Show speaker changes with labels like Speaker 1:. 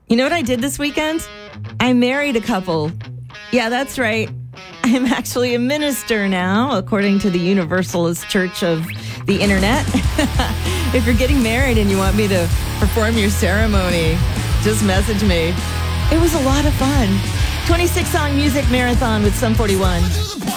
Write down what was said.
Speaker 1: You know what I did this weekend? I married a couple. Yeah, that's right. I'm actually a minister now, according to the Universalist Church of the Internet. If you're getting married and you want me to perform your ceremony, just message me. It was a lot of fun. 26-song music marathon with Sum 41.